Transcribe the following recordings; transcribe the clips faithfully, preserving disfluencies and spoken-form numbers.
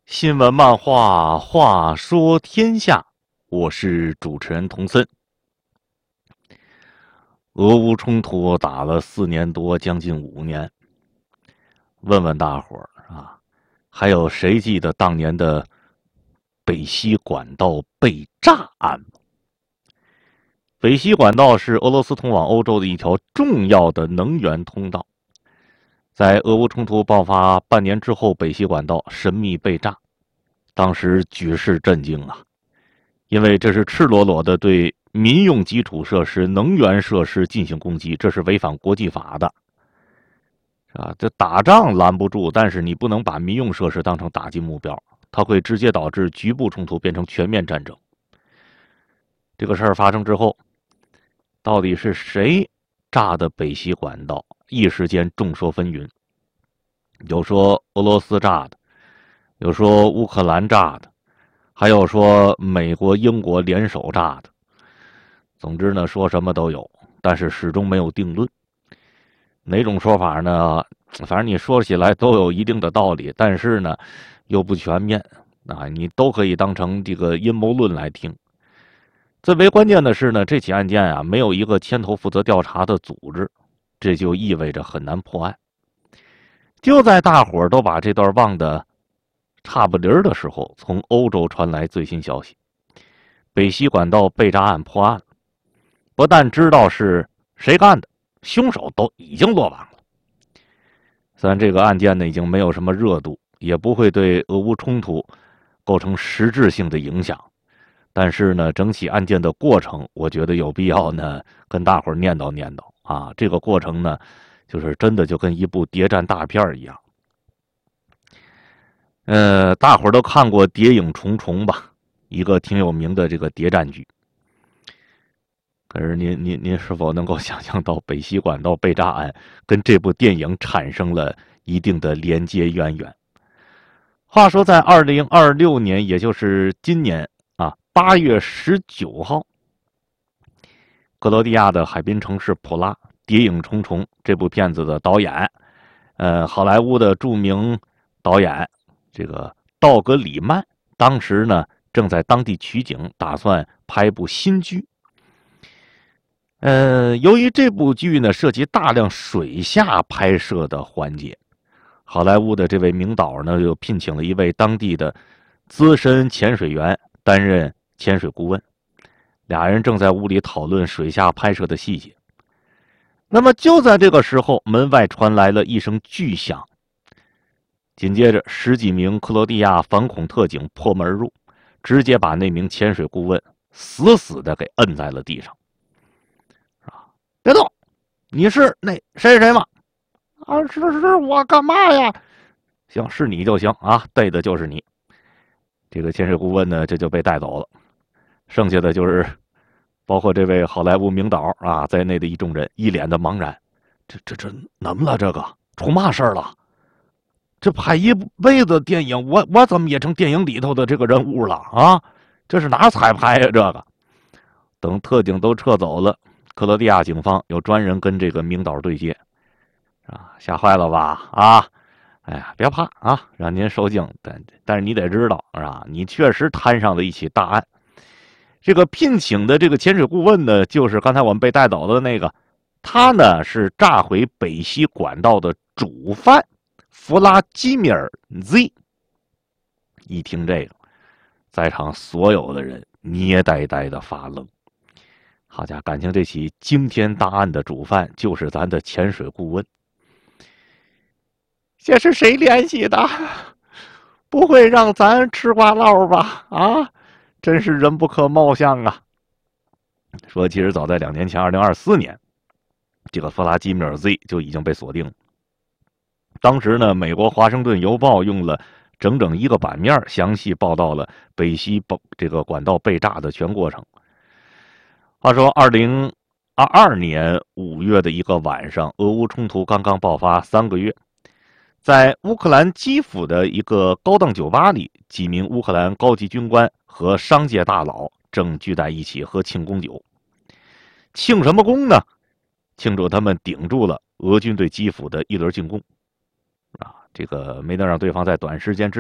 新闻漫画，话说天下，我是主持人童森。俄乌冲突打了四年多，将近五年。问问大伙儿啊，还有谁记得当年的北溪管道被炸案吗？北溪管道是俄罗斯通往欧洲的一条重要的能源通道。在俄乌冲突爆发半年之后，北溪管道神秘被炸。当时举世震惊啊，因为这是赤裸裸的对民用基础设施、能源设施进行攻击，这是违反国际法的，啊，这打仗拦不住，但是你不能把民用设施当成打击目标，它会直接导致局部冲突变成全面战争。这个事儿发生之后，到底是谁炸的北溪管道？一时间众说纷纭，有说俄罗斯炸的，有说乌克兰炸的，还有说美国、英国联手炸的。总之呢，说什么都有，但是始终没有定论。哪种说法呢？反正你说起来都有一定的道理，但是呢，又不全面啊，你都可以当成这个阴谋论来听。最为关键的是呢，这起案件啊，没有一个牵头负责调查的组织，这就意味着很难破案。就在大伙儿都把这段忘得差不离儿的时候，从欧洲传来最新消息：北溪管道被炸案破案了。不但知道是谁干的，凶手都已经落网了。虽然这个案件呢已经没有什么热度，也不会对俄乌冲突构成实质性的影响，但是呢，整起案件的过程，我觉得有必要呢跟大伙儿念叨念叨啊。这个过程呢，就是真的就跟一部谍战大片一样。呃，大伙儿都看过《谍影重重》吧？一个挺有名的这个谍战剧。可是您您您是否能够想象到北溪管道被炸案跟这部电影产生了一定的连接渊源？话说在二零二六年，也就是今年啊八月十九号，克罗地亚的海滨城市普拉，《谍影重重》这部片子的导演，呃，好莱坞的著名导演这个道格里曼，当时呢正在当地取景，打算拍部新剧。呃，由于这部剧呢涉及大量水下拍摄的环节，好莱坞的这位名导呢又聘请了一位当地的资深潜水员担任潜水顾问，俩人正在屋里讨论水下拍摄的细节。那么就在这个时候，门外传来了一声巨响，紧接着十几名克罗地亚反恐特警破门而入，直接把那名潜水顾问死死的给摁在了地上。别动！你是那谁谁吗？啊，是是我干嘛呀？行，是你就行啊，对的就是你。这个潜水顾问呢，这就被带走了。剩下的就是包括这位好莱坞名导啊在内的一众人，一脸的茫然。这这这怎么了？这个出嘛事儿了？这拍一辈子电影，我我怎么也成电影里头的这个人物了啊？这是哪彩排呀？这个等特警都撤走了。克罗地亚警方有专人跟这个名导对接，啊，吓坏了吧？啊，哎呀，别怕啊，让您受惊。但但是你得知道，是吧？你确实摊上了一起大案。这个聘请的这个潜水顾问呢，就是刚才我们被带走的那个，他呢是炸毁北溪管道的主犯弗拉基米尔 Z。一听这个，在场所有的人捏呆呆的发愣。好家伙，感情这起惊天大案的主犯就是咱的潜水顾问。这是谁联系的？不会让咱吃瓜唠吧？啊，真是人不可貌相啊！说其实早在两年前，二零二四年，这个弗拉基米尔 Z 就已经被锁定了。当时呢，美国《华盛顿邮报》用了整整一个版面，详细报道了北溪这个管道被炸的全过程。话说，二零二二年五月的一个晚上，俄乌冲突刚刚爆发三个月，在乌克兰基辅的一个高档酒吧里，几名乌克兰高级军官和商界大佬正聚在一起喝庆功酒。庆什么功呢？庆祝他们顶住了俄军对基辅的一轮进攻，啊，这个没能让对方在短时间之内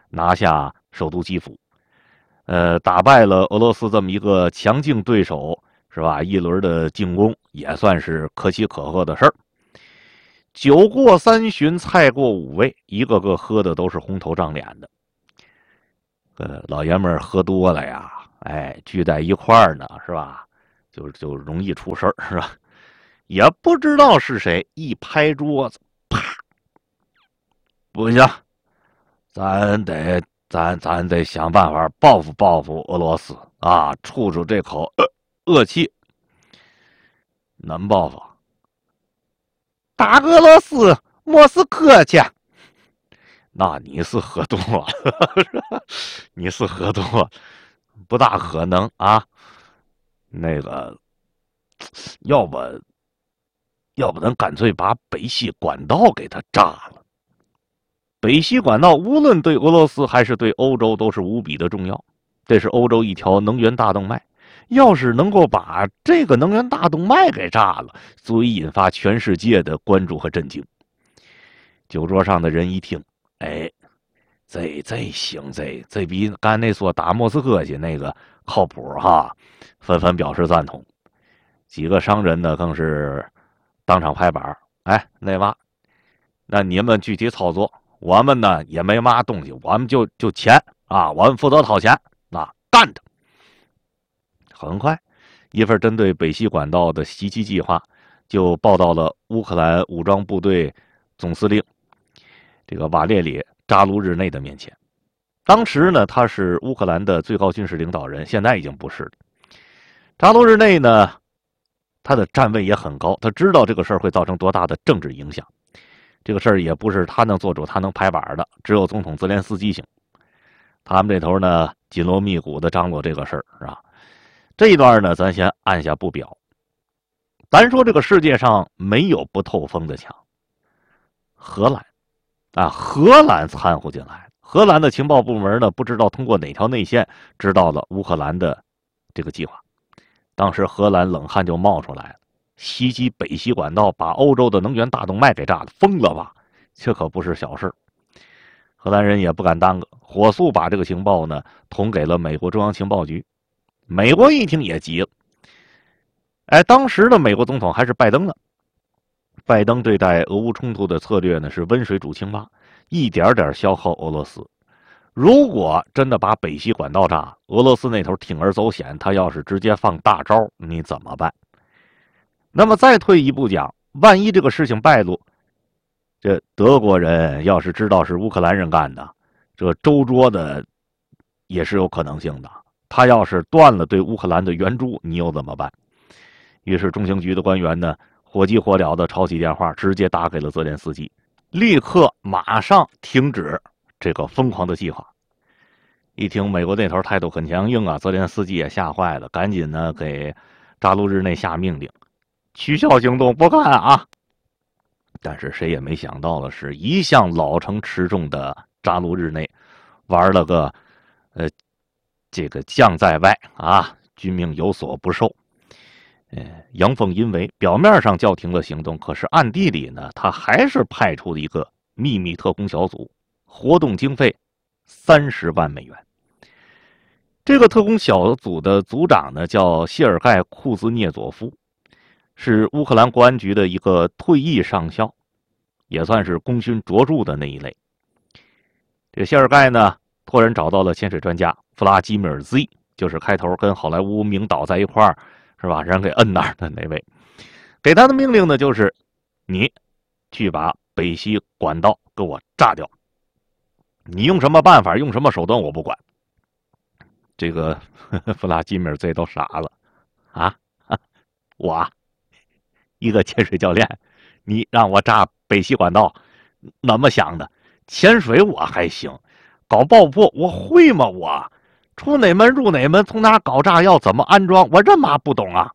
拿下首都基辅，呃，打败了俄罗斯这么一个强劲对手，是吧？一轮的进攻也算是可喜可贺的事儿。酒过三巡，菜过五味，一个个喝的都是红头胀脸的。呃，老爷们儿喝多了呀，哎，聚在一块儿呢，是吧？就就容易出事儿，是吧？也不知道是谁一拍桌子，啪！不行，咱得咱咱得想办法报复报复俄罗斯啊，出出这口恶气。能报复？打俄罗斯莫斯科去。那你是喝多了，你是喝多了，不大可能啊。那个，要不，要不咱干脆把北溪管道给它炸了。北溪管道无论对俄罗斯还是对欧洲都是无比的重要，这是欧洲一条能源大动脉。要是能够把这个能源大动脉给炸了，足以引发全世界的关注和震惊。酒桌上的人一听，哎，这这行，这这比刚才那说打莫斯科去那个靠谱哈，纷纷表示赞同。几个商人呢更是当场拍板，哎，那嘛，那你们具体操作，我们呢也没嘛东西，我们就就钱啊，我们负责掏钱啊，干的。很快，一份针对北溪管道的袭击计划就报到了乌克兰武装部队总司令这个瓦列里·扎卢日内的面前。当时呢，他是乌克兰的最高军事领导人，现在已经不是了。扎卢日内呢，他的站位也很高，他知道这个事儿会造成多大的政治影响。这个事儿也不是他能做主，他能拍板的，只有总统泽连斯基行。他们这头呢，紧锣密鼓的张罗这个事儿，是吧？这一段呢，咱先按下不表。咱说这个世界上没有不透风的墙。荷兰，啊，荷兰掺和进来，荷兰的情报部门呢，不知道通过哪条内线知道了乌克兰的这个计划。当时荷兰冷汗就冒出来了，袭击北溪管道，把欧洲的能源大动脉给炸了，疯了吧？这可不是小事。荷兰人也不敢耽搁，火速把这个情报呢捅给了美国中央情报局。美国一听也急了，哎，当时的美国总统还是拜登呢。拜登对待俄乌冲突的策略呢是温水煮青蛙，一点点消耗俄罗斯。如果真的把北溪管道炸，俄罗斯那头铤而走险，他要是直接放大招，你怎么办？那么再退一步讲，万一这个事情败露，这德国人要是知道是乌克兰人干的，这周桌的也是有可能性的。他要是断了对乌克兰的援助，你又怎么办？于是中情局的官员呢，火急火燎的抄起电话，直接打给了泽连斯基，立刻马上停止这个疯狂的计划。一听美国那头态度很强硬啊，泽连斯基也吓坏了，赶紧呢给扎卢日内下命令，取消行动，不干啊！但是谁也没想到的是，一向老成持重的扎卢日内玩了个呃。这个将在外啊，军命有所不受。呃，阳奉阴违，表面上叫停了行动，可是暗地里呢，他还是派出了一个秘密特工小组，活动经费三十万美元。这个特工小组的组长呢，叫谢尔盖·库兹涅佐夫，是乌克兰国安局的一个退役上校，也算是功勋卓著的那一类。这个谢尔盖呢，托人找到了潜水专家弗拉基米尔 Z， 就是开头跟好莱坞名导在一块儿，是吧？人给摁那儿的那位。给他的命令呢，就是你去把北溪管道给我炸掉。你用什么办法，用什么手段，我不管。这个呵呵弗拉基米尔 Z 都傻了啊！我一个潜水教练，你让我炸北溪管道，怎么想的？潜水我还行。搞爆破我会吗？我出哪门入哪门，从哪搞炸药，怎么安装，我这嘛不懂啊。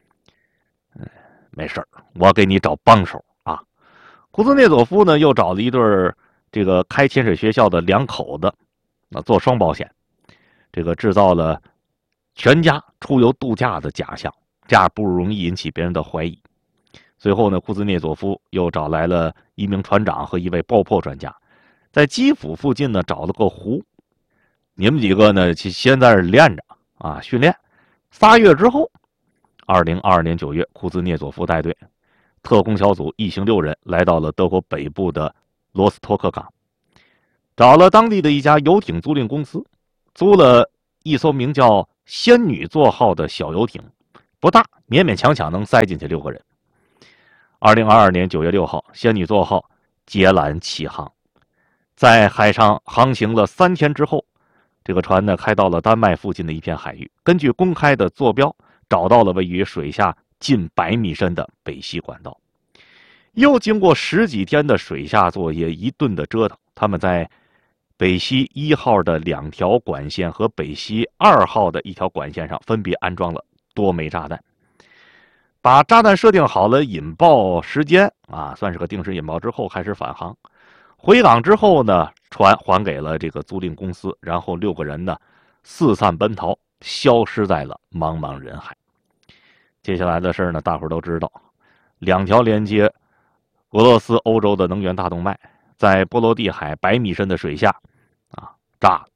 没事我给你找帮手啊。库兹涅佐夫呢，又找了一对这个开潜水学校的两口子，那做双保险，这个制造了全家出游度假的假象，这样不容易引起别人的怀疑。随后呢，库兹涅佐夫又找来了一名船长和一位爆破专家。 在基辅附近呢找了个湖，你们几个呢先在这练着啊，训练。仨月之后，二零二二年九月，库兹涅佐夫带队特工小组一行六人来到了德国北部的罗斯托克港，找了当地的一家游艇租赁公司，租了一艘名叫仙女座号的小游艇，不大，勉勉强强能塞进去六个人。二零二二年九月六号，仙女座号接缆起航，在海上航行了三天之后，这个船呢开到了丹麦附近的一片海域，根据公开的坐标，找到了位于水下近百米深的北溪管道。又经过十几天的水下作业，一顿的折腾，他们在北溪一号的两条管线和北溪二号的一条管线上分别安装了多枚炸弹。把炸弹设定好了引爆时间啊，算是个定时引爆之后，开始返航。回港之后呢，船还给了这个租赁公司，然后六个人呢四散奔逃，消失在了茫茫人海。接下来的事呢，大伙儿都知道，两条连接俄罗斯、欧洲的能源大动脉，在波罗的海百米深的水下啊炸了。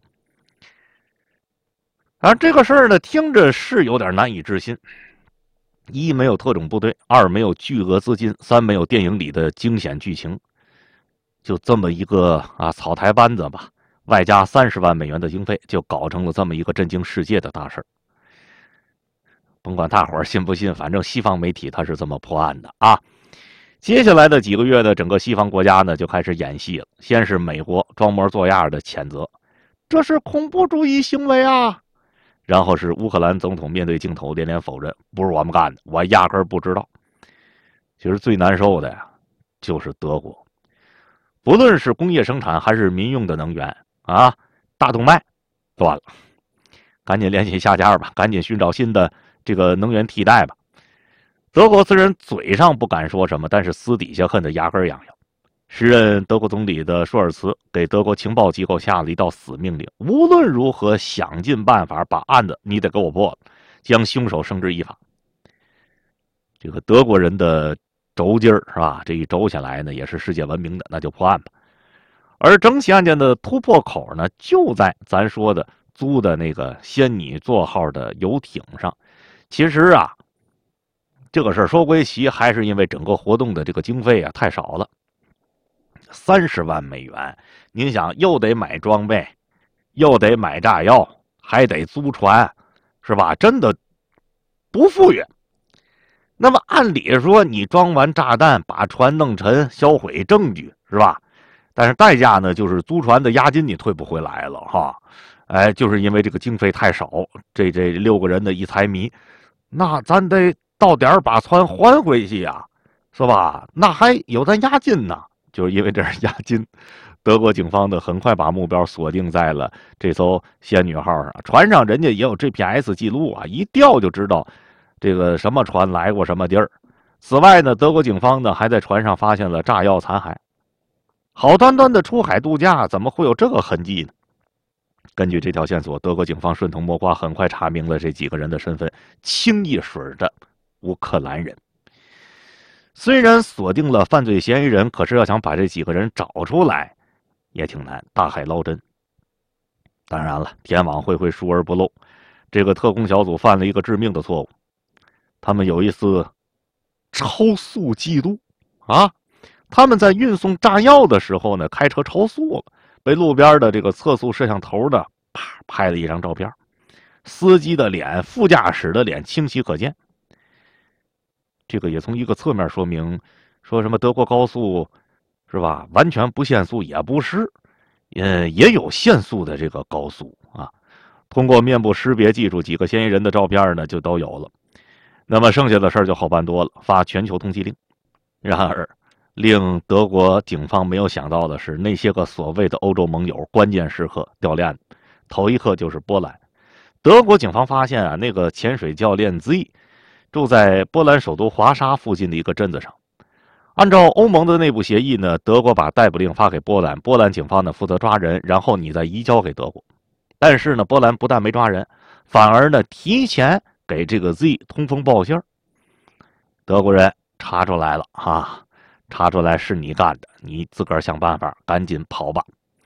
而这个事儿呢，听着是有点难以置信。一没有特种部队，二没有巨额资金，三没有电影里的惊险剧情，就这么一个啊草台班子吧，外加三十万美元的经费，就搞成了这么一个震惊世界的大事。甭管大伙儿信不信，反正西方媒体他是这么破案的啊。接下来的几个月呢，整个西方国家呢就开始演戏了。先是美国装模作样的谴责，这是恐怖主义行为啊。然后是乌克兰总统面对镜头连连否认，不是我们干的，我压根儿不知道。其实最难受的呀，就是德国，不论是工业生产还是民用的能源啊，大动脉断了，赶紧联系下家吧，赶紧寻找新的这个能源替代吧。德国虽然嘴上不敢说什么，但是私底下恨得牙根痒痒。时任德国总理的舒尔茨给德国情报机构下了一道死命令，无论如何想尽办法把案子你得给我破了，将凶手绳之以法。这个德国人的轴劲儿是吧？这一轴下来呢，也是世界闻名的，那就破案吧。而整起案件的突破口呢，就在咱说的租的那个仙女座号的游艇上。其实啊，这个事儿说归齐，还是因为整个活动的这个经费啊太少了。三十万美元，您想又得买装备，又得买炸药，还得租船，是吧？真的不富裕。那么按理说，你装完炸弹，把船弄沉，销毁证据，是吧？但是代价呢，就是租船的押金你退不回来了哈。哎，就是因为这个经费太少，这这六个人的一财迷，那咱得到点把船还回去呀，是吧？那还有咱押金呢。就是因为这是押金，德国警方呢很快把目标锁定在了这艘仙女号上。船上人家也有 G P S 记录啊，一调就知道这个什么船来过什么地儿。此外呢，德国警方呢还在船上发现了炸药残骸。好端端的出海度假，怎么会有这个痕迹呢？根据这条线索，德国警方顺藤摸瓜，很快查明了这几个人的身份：清一水的乌克兰人。虽然锁定了犯罪嫌疑人，可是要想把这几个人找出来也挺难，大海捞针。当然了，天网恢恢，疏而不漏，这个特工小组犯了一个致命的错误，他们有一次超速记录啊！他们在运送炸药的时候呢，开车超速了，被路边的这个测速摄像头的啪拍了一张照片，司机的脸、副驾驶的脸清晰可见。这个也从一个侧面说明，说什么德国高速是吧？完全不限速也不是，嗯，也有限速的这个高速啊。通过面部识别技术，几个嫌疑人的照片呢就都有了。那么剩下的事儿就好办多了，发全球通缉令。然而，令德国警方没有想到的是，那些个所谓的欧洲盟友，关键时刻掉链子。头一刻就是波兰，德国警方发现啊，那个潜水教练 Z。住在波兰首都华沙附近的一个镇子上。按照欧盟的内部协议呢，德国把逮捕令发给波兰，波兰警方呢负责抓人，然后你再移交给德国。但是呢，波兰不但没抓人，反而呢提前给这个 Z 通风报信儿。德国人查出来了哈，查出来是你干的，你自个儿想办法，赶紧跑吧。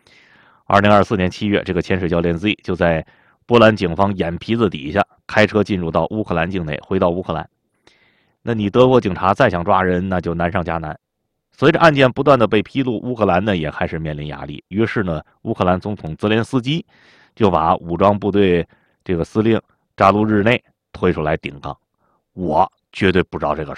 二零二四年七月，这个潜水教练 Z 就在波兰警方眼皮子底下开车进入到乌克兰境内，回到乌克兰。那你德国警察再想抓人，那就难上加难。随着案件不断的被披露，乌克兰呢也开始面临压力。于是呢，乌克兰总统泽连斯基就把武装部队这个司令扎卢日内推出来顶缸，我绝对不知道这个事。